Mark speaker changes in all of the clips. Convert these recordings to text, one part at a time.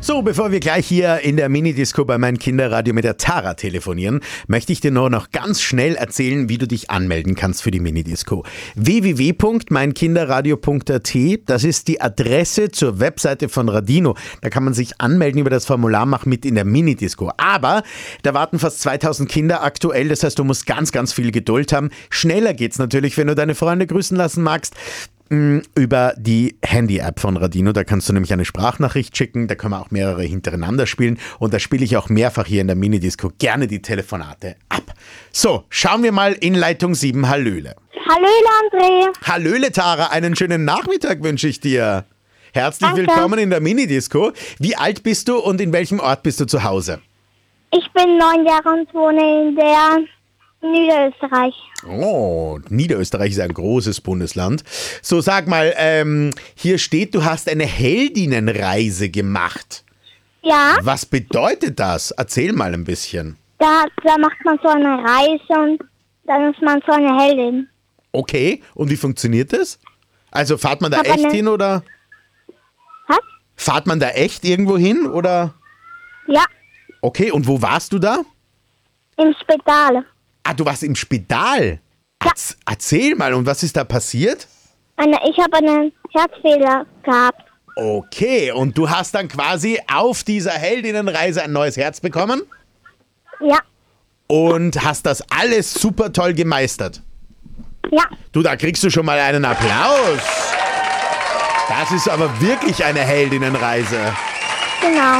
Speaker 1: So, bevor wir gleich hier in der Minidisco bei meinem Kinderradio mit der Tara telefonieren, möchte ich dir nur noch ganz schnell erzählen, wie du dich anmelden kannst für die Minidisco. www.meinkinderradio.at, das ist die Adresse zur Webseite von Radino. Da kann man sich anmelden über das Formular, mach mit in der Minidisco. Aber da warten fast 2000 Kinder aktuell, das heißt, du musst ganz, ganz viel Geduld haben. Schneller geht's natürlich, wenn du deine Freunde grüßen lassen magst. Über die Handy-App von Radino. Da kannst du nämlich eine Sprachnachricht schicken, da können wir auch mehrere hintereinander spielen und da spiele ich auch mehrfach hier in der Minidisco gerne die Telefonate ab. So, schauen wir mal in Leitung 7. Hallöle.
Speaker 2: Hallöle, André.
Speaker 1: Hallöle, Tara. Einen schönen Nachmittag wünsche ich dir. Herzlich
Speaker 2: Danke.
Speaker 1: willkommen in der Minidisco. Wie alt bist du und in welchem Ort bist du zu Hause?
Speaker 2: Ich bin 9 Jahre und wohne in der Niederösterreich.
Speaker 1: Oh, Niederösterreich ist ein großes Bundesland. So, sag mal, hier steht, du hast eine Heldinnenreise gemacht.
Speaker 2: Ja,
Speaker 1: Was bedeutet das? Erzähl mal ein bisschen.
Speaker 2: da macht man so eine Reise und dann ist man so eine Heldin.
Speaker 1: Okay, und wie funktioniert das? Also fahrt man da
Speaker 2: Aber
Speaker 1: echt
Speaker 2: ne-
Speaker 1: hin oder?
Speaker 2: Was?
Speaker 1: Fahrt man da echt irgendwo hin oder?
Speaker 2: Ja,
Speaker 1: Okay, und wo warst du da?
Speaker 2: im Spital.
Speaker 1: Ah, du warst im Spital.
Speaker 2: Ja.
Speaker 1: Erzähl mal, und was ist da passiert?
Speaker 2: Ich habe einen Herzfehler gehabt.
Speaker 1: Okay, und du hast dann quasi auf dieser Heldinnenreise ein neues Herz bekommen
Speaker 2: Ja,
Speaker 1: und hast das alles super toll gemeistert.
Speaker 2: ja,
Speaker 1: Du, da kriegst du schon mal einen Applaus. Das ist aber wirklich eine Heldinnenreise.
Speaker 2: genau.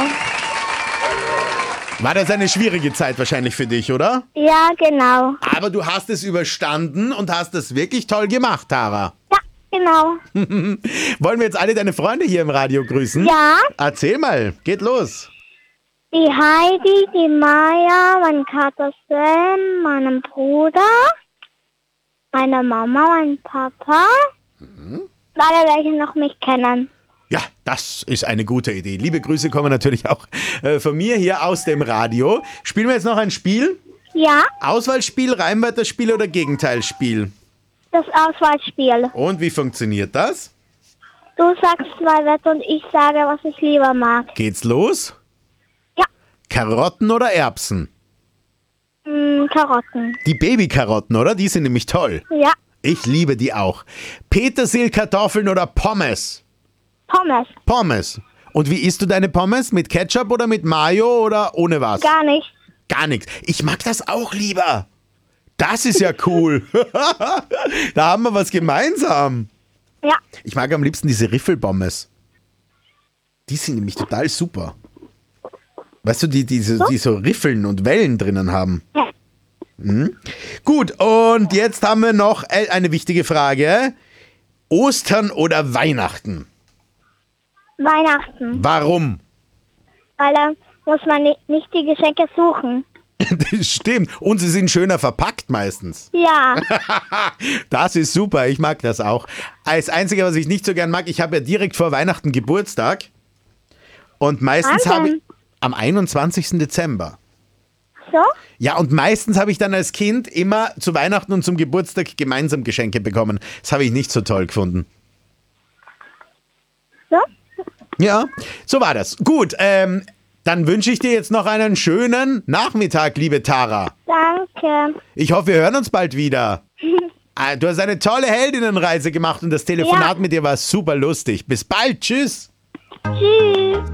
Speaker 1: War das eine schwierige Zeit wahrscheinlich für dich, oder?
Speaker 2: Ja, genau.
Speaker 1: Aber du hast es überstanden und hast es wirklich toll gemacht, Tara.
Speaker 2: Ja, genau.
Speaker 1: Wollen wir jetzt alle deine Freunde hier im Radio grüßen?
Speaker 2: Ja,
Speaker 1: Erzähl mal, geht los.
Speaker 2: die Heidi, die Maya, mein Kater Sam, meinen Bruder, meine Mama, mein Papa. Alle, welche noch mich kennen.
Speaker 1: Ja, das ist eine gute Idee. Liebe Grüße kommen natürlich auch von mir hier aus dem Radio. Spielen wir jetzt noch ein Spiel?
Speaker 2: Ja,
Speaker 1: Auswahlspiel, Reimwörterspiel oder Gegenteilsspiel?
Speaker 2: das Auswahlspiel.
Speaker 1: Und wie funktioniert das?
Speaker 2: Du sagst 2 Wörter und ich sage, was ich lieber mag.
Speaker 1: Geht's los?
Speaker 2: Ja,
Speaker 1: Karotten oder Erbsen?
Speaker 2: Karotten.
Speaker 1: Die Babykarotten, oder? Die sind nämlich toll.
Speaker 2: Ja,
Speaker 1: Ich liebe die auch. Petersilkartoffeln oder Pommes?
Speaker 2: Pommes.
Speaker 1: Pommes. Und wie isst du deine Pommes? Mit Ketchup oder mit Mayo oder ohne was?
Speaker 2: Gar nicht.
Speaker 1: Gar nichts. Ich mag das auch lieber. Das ist ja cool. Da haben wir was gemeinsam.
Speaker 2: Ja,
Speaker 1: Ich mag am liebsten diese Riffelpommes. Die sind nämlich total super. Weißt du, die so Riffeln und Wellen drinnen haben.
Speaker 2: ja.
Speaker 1: Gut, und jetzt haben wir noch eine wichtige Frage. Ostern oder Weihnachten?
Speaker 2: Weihnachten.
Speaker 1: Warum?
Speaker 2: Weil da muss man nicht die Geschenke suchen.
Speaker 1: Das stimmt. Und sie sind schöner verpackt meistens.
Speaker 2: Ja,
Speaker 1: Das ist super, ich mag das auch. Das Einzige, was ich nicht so gern mag, ich habe ja direkt vor Weihnachten Geburtstag. Und meistens
Speaker 2: Wann
Speaker 1: habe ich
Speaker 2: denn?
Speaker 1: am 21. Dezember.
Speaker 2: so?
Speaker 1: Ja, und meistens habe ich dann als Kind immer zu Weihnachten und zum Geburtstag gemeinsam Geschenke bekommen. Das habe ich nicht so toll gefunden.
Speaker 2: So?
Speaker 1: Ja, so war das. Gut, dann wünsche ich dir jetzt noch einen schönen Nachmittag, liebe Tara.
Speaker 2: Danke.
Speaker 1: Ich hoffe, wir hören uns bald wieder. Du hast eine tolle Heldinnenreise gemacht und das Telefonat
Speaker 2: Ja.
Speaker 1: mit dir war super lustig. Bis bald, tschüss.
Speaker 2: Tschüss.